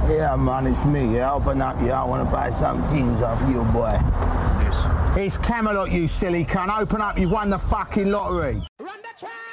Yeah, man, it's me. Yeah, open up. Yeah, I want to buy some things off you, boy. Yes. It's Camelot, you silly cunt. Open up. You've won the fucking lottery.